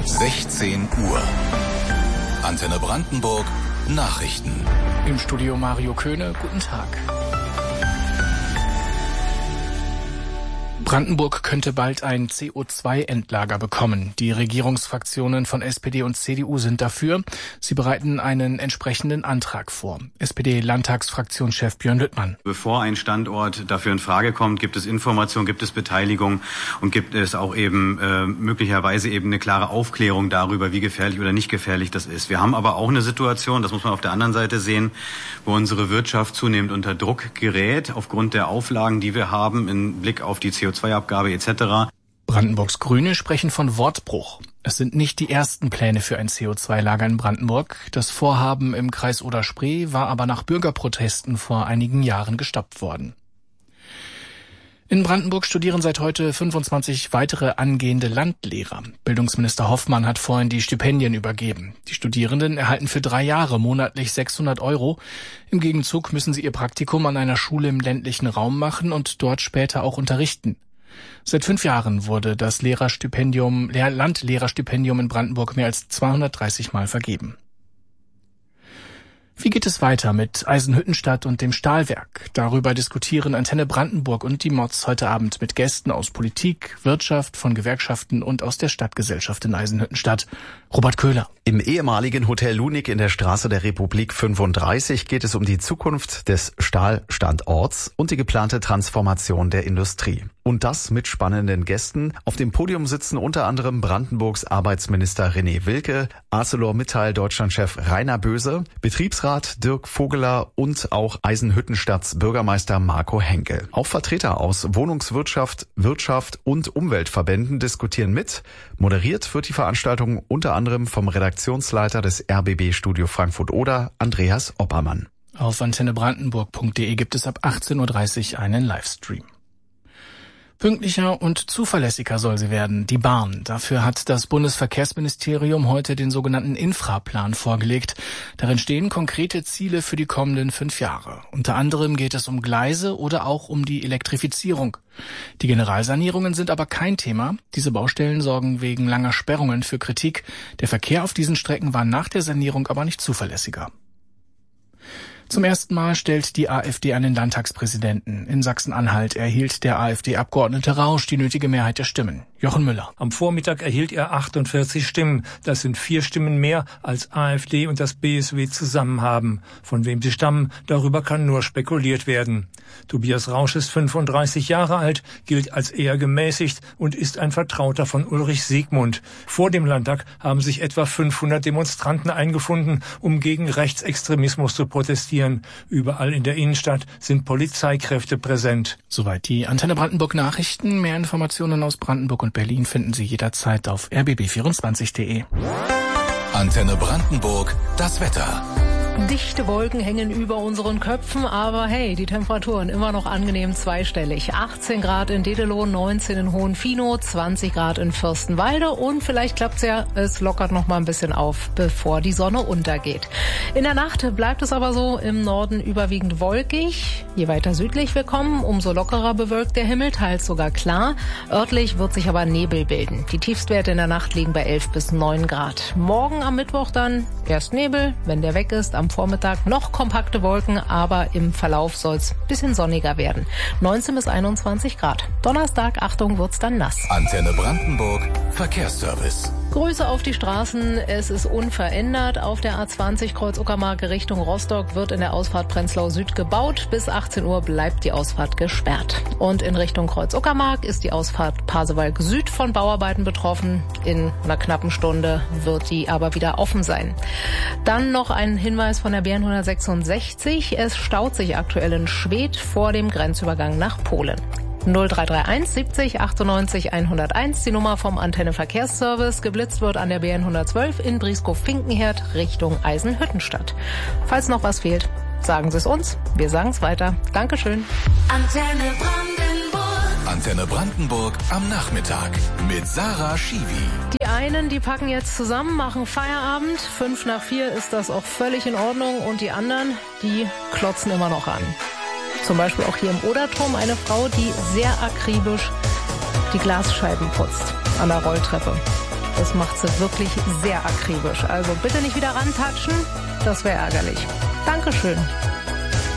16 Uhr. Antenne Brandenburg Nachrichten. Im Studio Mario Köhne, guten Tag. Brandenburg könnte bald ein CO2-Endlager bekommen. Die Regierungsfraktionen von SPD und CDU sind dafür. Sie bereiten einen entsprechenden Antrag vor. SPD-Landtagsfraktionschef Björn Lüttmann. Bevor ein Standort dafür in Frage kommt, gibt es Information, gibt es Beteiligung und gibt es auch eben möglicherweise eben eine klare Aufklärung darüber, wie gefährlich oder nicht gefährlich das ist. Wir haben aber auch eine Situation, das muss man auf der anderen Seite sehen, wo unsere Wirtschaft zunehmend unter Druck gerät, aufgrund der Auflagen, die wir haben, im Blick auf die CO2-Abgabe etc. Brandenburgs Grüne sprechen von Wortbruch. Es sind nicht die ersten Pläne für ein CO2-Lager in Brandenburg. Das Vorhaben im Kreis Oder-Spree war aber nach Bürgerprotesten vor einigen Jahren gestoppt worden. In Brandenburg studieren seit heute 25 weitere angehende Landlehrer. Bildungsminister Hoffmann hat vorhin die Stipendien übergeben. Die Studierenden erhalten für 3 Jahre monatlich 600 €. Im Gegenzug müssen sie ihr Praktikum an einer Schule im ländlichen Raum machen und dort später auch unterrichten. Seit 5 Jahren wurde das Landlehrerstipendium in Brandenburg mehr als 230 Mal vergeben. Wie geht es weiter mit Eisenhüttenstadt und dem Stahlwerk? Darüber diskutieren Antenne Brandenburg und die Mods heute Abend mit Gästen aus Politik, Wirtschaft, von Gewerkschaften und aus der Stadtgesellschaft in Eisenhüttenstadt. Robert Köhler. Im ehemaligen Hotel Lunig in der Straße der Republik 35 geht es um die Zukunft des Stahlstandorts und die geplante Transformation der Industrie. Und das mit spannenden Gästen. Auf dem Podium sitzen unter anderem Brandenburgs Arbeitsminister René Wilke, ArcelorMittal Deutschlandchef Rainer Böse, Betriebsrat Dirk Vogeler und auch Eisenhüttenstadts Bürgermeister Marco Henkel. Auch Vertreter aus Wohnungswirtschaft, Wirtschaft und Umweltverbänden diskutieren mit. Moderiert wird die Veranstaltung unter anderem vom Redaktionsleiter des RBB Studio Frankfurt-Oder, Andreas Oppermann. Auf antennebrandenburg.de gibt es ab 18:30 Uhr einen Livestream. Pünktlicher und zuverlässiger soll sie werden, die Bahn. Dafür hat das Bundesverkehrsministerium heute den sogenannten Infraplan vorgelegt. Darin stehen konkrete Ziele für die kommenden 5 Jahre. Unter anderem geht es um Gleise oder auch um die Elektrifizierung. Die Generalsanierungen sind aber kein Thema. Diese Baustellen sorgen wegen langer Sperrungen für Kritik. Der Verkehr auf diesen Strecken war nach der Sanierung aber nicht zuverlässiger. Zum ersten Mal stellt die AfD einen Landtagspräsidenten. In Sachsen-Anhalt erhielt der AfD-Abgeordnete Rausch die nötige Mehrheit der Stimmen. Jochen Müller. Am Vormittag erhielt er 48 Stimmen. Das sind 4 Stimmen mehr, als AfD und das BSW zusammen haben. Von wem sie stammen, darüber kann nur spekuliert werden. Tobias Rausch ist 35 Jahre alt, gilt als eher gemäßigt und ist ein Vertrauter von Ulrich Siegmund. Vor dem Landtag haben sich etwa 500 Demonstranten eingefunden, um gegen Rechtsextremismus zu protestieren. Überall in der Innenstadt sind Polizeikräfte präsent. Soweit die Antenne Brandenburg Nachrichten. Mehr Informationen aus Brandenburg und Berlin finden Sie jederzeit auf rbb24.de. Antenne Brandenburg, das Wetter. Dichte Wolken hängen über unseren Köpfen, aber hey, die Temperaturen immer noch angenehm zweistellig. 18 Grad in Dedelow, 19 in Hohenfinoh, 20 Grad in Fürstenwalde und vielleicht klappt's ja, es lockert noch mal ein bisschen auf, bevor die Sonne untergeht. In der Nacht bleibt es aber so im Norden überwiegend wolkig. Je weiter südlich wir kommen, umso lockerer bewölkt der Himmel, teils sogar klar. Örtlich wird sich aber Nebel bilden. Die Tiefstwerte in der Nacht liegen bei 11 bis 9 Grad. Morgen am Mittwoch dann erst Nebel, wenn der weg ist, am Vormittag noch kompakte Wolken, aber im Verlauf soll's ein bisschen sonniger werden. 19 bis 21 Grad. Donnerstag, Achtung, wird's dann nass. Antenne Brandenburg, Verkehrsservice. Grüße auf die Straßen. Es ist unverändert. Auf der A20 Kreuz Uckermark Richtung Rostock wird in der Ausfahrt Prenzlau Süd gebaut. Bis 18 Uhr bleibt die Ausfahrt gesperrt. Und in Richtung Kreuz Uckermark ist die Ausfahrt Pasewalk Süd von Bauarbeiten betroffen. In einer knappen Stunde wird die aber wieder offen sein. Dann noch ein Hinweis von der BN 166. Es staut sich aktuell in Schwedt vor dem Grenzübergang nach Polen. 0331 70 98 101, die Nummer vom Antenne Verkehrsservice. Geblitzt wird an der BN 112 in Brieskow-Finkenherd Richtung Eisenhüttenstadt. Falls noch was fehlt, sagen Sie es uns. Wir sagen es weiter. Dankeschön. Antenne Brandenburg. Antenne Brandenburg am Nachmittag mit Sarah Schiwi. Die einen, die packen jetzt zusammen, machen Feierabend. 3:55 ist das auch völlig in Ordnung. Und die anderen, die klotzen immer noch an. Zum Beispiel auch hier im Oderturm eine Frau, die sehr akribisch die Glasscheiben putzt an der Rolltreppe. Das macht sie wirklich sehr akribisch. Also bitte nicht wieder rantatschen, das wäre ärgerlich. Dankeschön.